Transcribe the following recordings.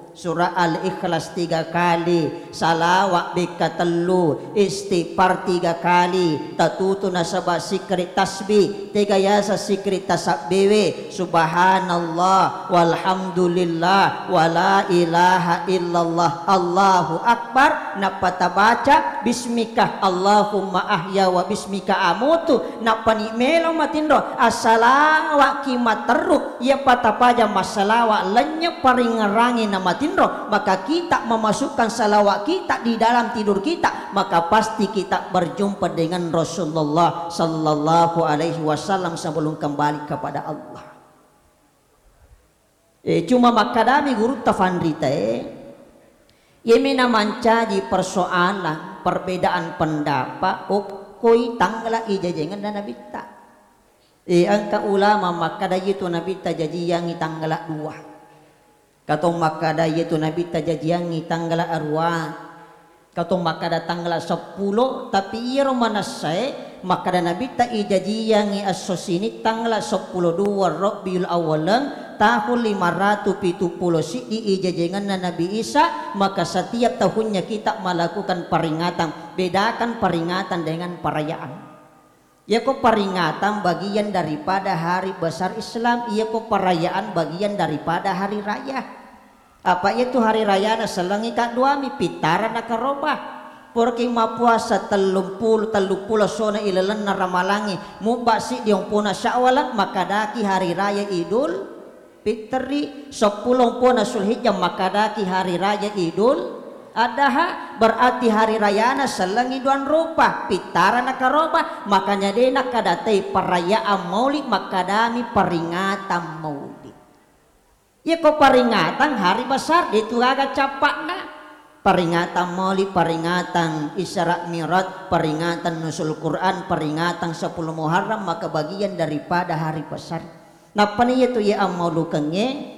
surah Al-Ikhlas 3 kali, salawat bika telu, istighfar 3 kali, tatutu nasabah sikri tasbih 3 yasa sikri tasabbiwe, subhanallah walhamdulillah wala ilaha illallah Allahu akbar. Napata baca bismika Allahumma ahya wa bismika amutu, napani melo matindro asalawa kimat teruk ya patapaja masalawa lenyap paringerangi nama tindro, maka kita memasukkan salawat kita di dalam tidur kita, maka pasti kita berjumpa dengan Rasulullah sallallahu alaihi wasallam sebelum kembali kepada Allah. Cuma makadami guru tafandrita yemina mancaji persoalan perbedaan pendapat koi tangla ijajengan dan nabita angka ulama makada itu nabita jajiyangi tangla 2 katong makada yaitu nabi tajajiangi tanggal arwah katong makada tanggal 10 tapi iya romanasai makada nabi ta ijajiangi asosini tanggal 12 Rabiul Awalan tahun 570 si diijajengan na Nabi Isa, maka setiap tahunnya kita melakukan peringatan. Bedakan peringatan dengan perayaan. Ya kok peringatan bagian daripada hari besar Islam, iya kok perayaan bagian daripada hari raya. Apa itu hari raya na selangi kadua mi pitara na karobah porque mapuasa telumpul sona ilalan na ramalangi mubasi diong puna syawalan makadaki hari raya Idul Fitri 10 puna Sulhijjah makadaki hari raya Idul Adha, berarti hari raya na selangi duan rupa pitara na karobah, makanya dena kadatai perayaan maulid makadami peringatan maulid. Ya kok peringatan hari besar itu agak capakna peringatan maulid, peringatan Isra Mi'raj, peringatan Nuzul Quran, peringatan 10 Muharram, maka bagian daripada hari besar. Nah pani itu ya amaulukenge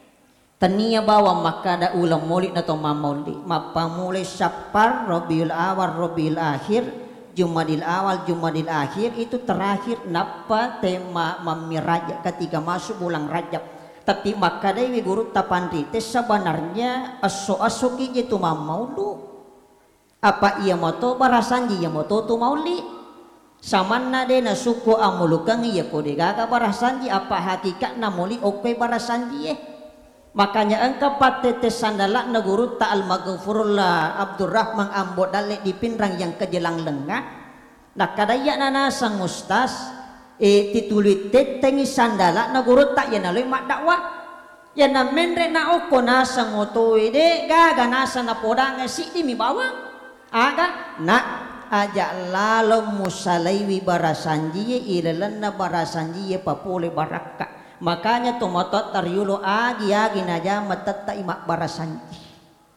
tania bawa makada ulang maulid atau maulid mapamulai Syafar, Rabiul Awal, Rabiul Akhir, Jumadil Awal, Jumadil Akhir itu terakhir napa tema Mamiraja ketika masuk bulan Rajab. Tapi makada iwi guru tapandite sebenarnya aso-asoki itu maulu apa ia moto barasanji ia moto tu mauli samanna de na suku amulukan ia kode gaga barasanji apa hakikat na mauli oke barasanji makanya engkau patete sandalak na guru ta'al maghfurullah Abdurrahman Ambo dale di pinrang yang kejelang lengah nak kadaya nanasang ustas titulit tetengi sandala na guru tak ya naloy mak dakwah ya na menre na oko nasa ngotoy de gaga nasa na podang si di mi bawang aga na aja lalo musalaiwi barasanji ilalan na barasanji papule baraka makanya tumotot taryulo agi naja matata imak barasanji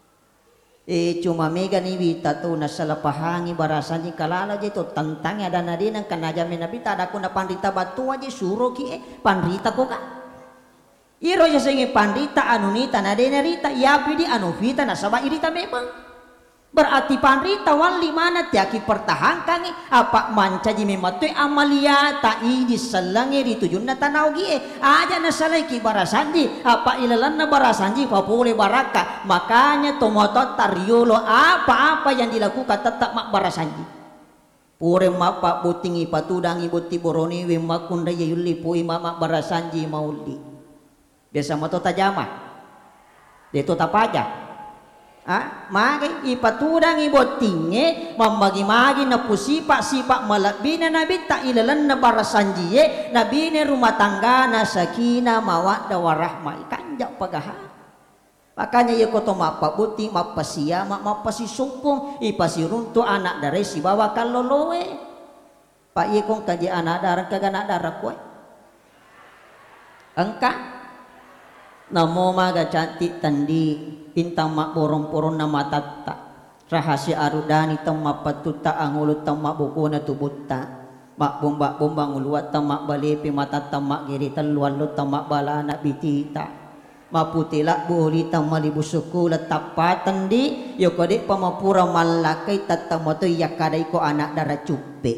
cuma mega ni wita tu nasalah pahangi barasanji kalala je tu tentangnya dan nadina kanaja menabi tada kuna pandita batu aja suruh ki pandita ko ka iro ya sengi pandita anunita nadina rita ya pidi anuvita nasaba irita memang berarti pandita wali mana tiaki pertahankan apa mancaji mematu amalia tai di selangi ditujun na tanaw gi aja nasalay ki barasanji apa ilalan na barasanji papule baraka makanya tumotot taryulo apa-apa yang dilakukan tetap mak barasanji pure mapa butingi patudangi buti boroni wimakunda yuli pui mak barasanji mauli biasa moto tajama itu tapaja magi ipatudang ibotinge membagi-magi na pusipak-sipak malabina nabi ta ilalan na barasanjiye nabi ne rumah tangga na sakina mawaddah warahmah kanjak pagaha makanya ya koto mapabuti mapasiya mapasisumpung ipasiruntu anak dari si bawa kalolowe pak iya kong kaji anak darah kagana darah kue engka namo maga cantik tandi bintang mak borong-borong nama tatta rahasia arudani temma patuta angulut temma bukuna tubutta mak bomba nguluat temma balepi mata temma giri telualu temma balana bitita maputila buli temma libusuku letapatan di yokodik pamapura malakai tatamoto yakadai ko anak darah cupe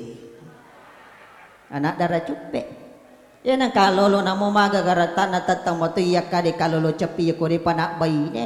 yan ang kalolo na mo magagaratan na tatamoto yakadai kalolo capi yokodi panak bayi